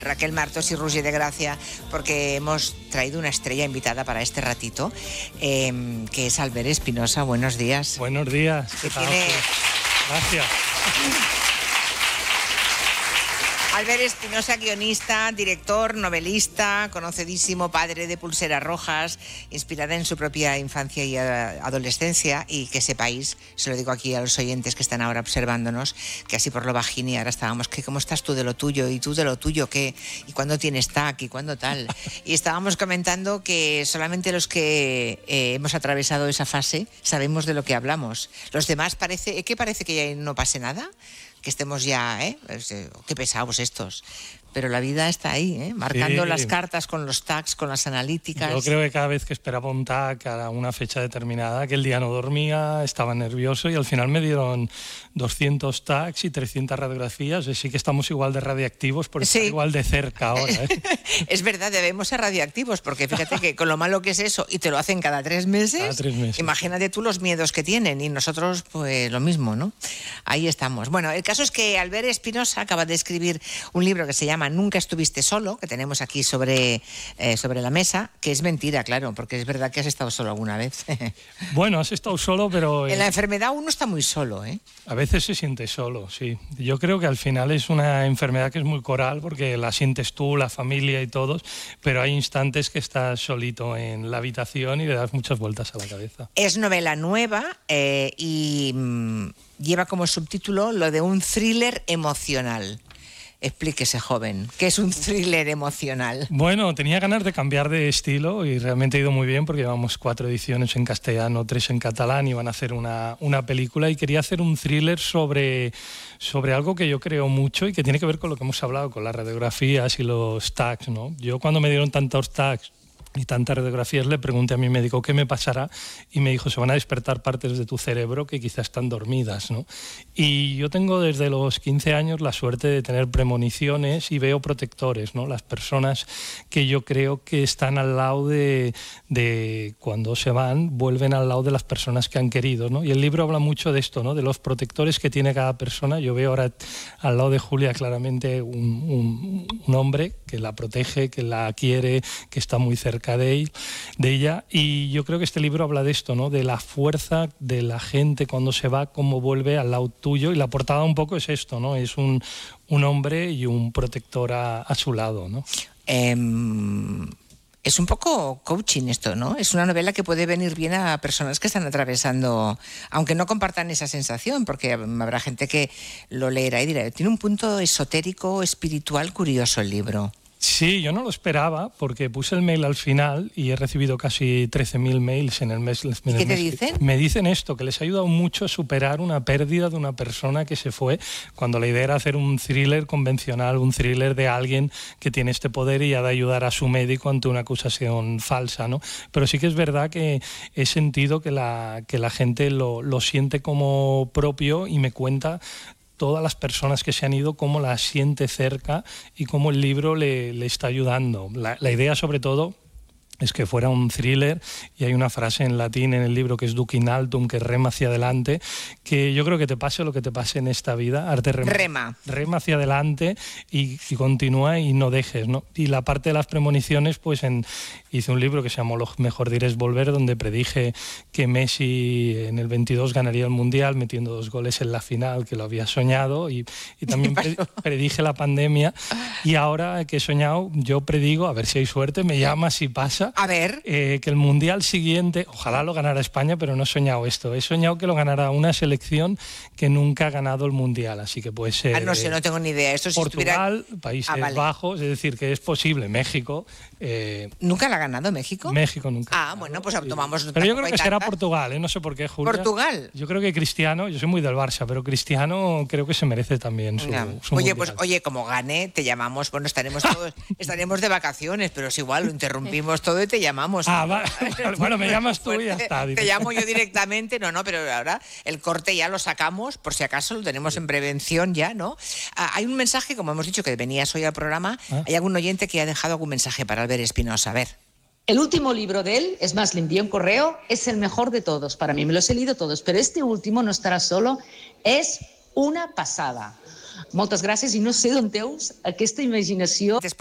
Raquel Martos y Roger de Gracia, porque hemos traído una estrella invitada para este ratito, que es Albert Espinosa. Buenos días. Buenos días. Que tiene... Gracias. Albert Espinosa, guionista, director, novelista, conocidísimo, padre de Pulseras Rojas, inspirada en su propia infancia y adolescencia, y que sepáis, se lo digo aquí a los oyentes que están ahora observándonos, que así por lo bajín y ahora estábamos, que ¿cómo estás tú de lo tuyo? ¿Y tú de lo tuyo qué? ¿Y cuándo tienes TAC? ¿Y cuándo tal? Y estábamos comentando que solamente los que hemos atravesado esa fase sabemos de lo que hablamos. Los demás parece que ya no pase nada, que estemos ya, qué pesados estos. Pero la vida está ahí, marcando las cartas con los tags, con las analíticas. Yo creo que cada vez que esperaba un tag a una fecha determinada, aquel día no dormía, estaba nervioso y al final me dieron 200 tags y 300 radiografías. Así que estamos igual de radiactivos, por estar igual de cerca ahora. Es verdad, debemos ser radiactivos, porque fíjate que con lo malo que es eso, y te lo hacen cada 3 meses, cada 3 meses. Imagínate tú los miedos que tienen, y nosotros pues lo mismo, ¿no? Ahí estamos. Bueno, el caso es que Albert Espinosa acaba de escribir un libro que se llama Nunca estuviste solo, que tenemos aquí sobre la mesa, que es mentira, claro, porque es verdad que has estado solo alguna vez. Bueno, has estado solo, pero... En la enfermedad uno está muy solo, ¿eh? A veces se siente solo, sí. Yo creo que al final es una enfermedad que es muy coral, porque la sientes tú, la familia y todos, pero hay instantes que estás solito en la habitación y le das muchas vueltas a la cabeza. Es novela nueva y lleva como subtítulo lo de un thriller emocional. Explíquese, joven, ¿qué es un thriller emocional? Bueno, tenía ganas de cambiar de estilo y realmente ha ido muy bien porque llevamos 4 ediciones en castellano, 3 en catalán y van a hacer una película, y quería hacer un thriller sobre algo que yo creo mucho y que tiene que ver con lo que hemos hablado, con las radiografías y los tags, ¿no? Yo cuando me dieron tantos tags y tantas radiografías le pregunté a mi médico qué me pasará y me dijo, se van a despertar partes de tu cerebro que quizás están dormidas, ¿no? Y yo tengo desde los 15 años la suerte de tener premoniciones y veo protectores, ¿no? Las personas que yo creo que están al lado de cuando se van, vuelven al lado de las personas que han querido, ¿no? Y el libro habla mucho de esto, ¿no? De los protectores que tiene cada persona. Yo veo ahora al lado de Julia claramente un hombre que la protege, que la quiere, que está muy cerca de ella, y yo creo que este libro habla de esto, ¿no? De la fuerza de la gente cuando se va, cómo vuelve al lado tuyo, y la portada un poco es esto, ¿no? Es un hombre y un protector a su lado, ¿no? Es un poco coaching esto, ¿no? Es una novela que puede venir bien a personas que están atravesando, aunque no compartan esa sensación, porque habrá gente que lo leerá y dirá, tiene un punto esotérico, espiritual curioso el libro. Sí, yo no lo esperaba porque puse el mail al final y he recibido casi 13.000 mails en el mes. ¿Y qué te dicen? Me dicen esto, que les ha ayudado mucho a superar una pérdida de una persona que se fue, cuando la idea era hacer un thriller convencional, un thriller de alguien que tiene este poder y ha de ayudar a su médico ante una acusación falsa, ¿no? Pero sí que es verdad que he sentido que la gente lo siente como propio y me cuenta todas las personas que se han ido, cómo la siente cerca y cómo el libro le está ayudando. La idea, sobre todo, es que fuera un thriller, y hay una frase en latín en el libro que es duc in altum, que rema hacia adelante, que yo creo que te pase lo que te pase en esta vida, arte rema hacia adelante y continúa y no dejes, ¿no? Y la parte de las premoniciones, pues hice un libro que se llamó Lo mejor de ir es volver, donde predije que Messi en el 22 ganaría el Mundial metiendo 2 goles en la final, que lo había soñado, y también predije la pandemia, y ahora que he soñado, yo predigo, a ver si hay suerte, me llamas si pasa, A ver. Que el Mundial siguiente, ojalá lo ganara España, pero no he soñado esto. He soñado que lo ganara una selección que nunca ha ganado el Mundial, así que puede ser... no sé, no tengo ni idea. Esto si Portugal, Países Bajos, es decir, que es posible. México... ¿Nunca la ha ganado México? México nunca. Bueno, pues tomamos nota. Pero yo creo que será Portugal, no sé por qué, Julia. ¿Portugal? Yo creo que Cristiano, yo soy muy del Barça, pero Cristiano creo que se merece también su Oye, Mundial. pues como gane, te llamamos, bueno, estaremos de vacaciones, pero es igual, lo interrumpimos todo y te llamamos. Bueno, me llamas tú y ya está. Te llamo yo directamente, no, pero ahora el corte ya lo sacamos, por si acaso lo tenemos en prevención ya, ¿no? Hay un mensaje, como hemos dicho, que venías hoy al programa, hay algún oyente que ha dejado algún mensaje para Albert Espinosa, a ver. El último libro de él, es más, le envié un correo, es el mejor de todos, para mí me los he leído todos, pero este último, No estarás solo, es una pasada. Moltes gràcies i no sé d'on teus aquesta imaginació.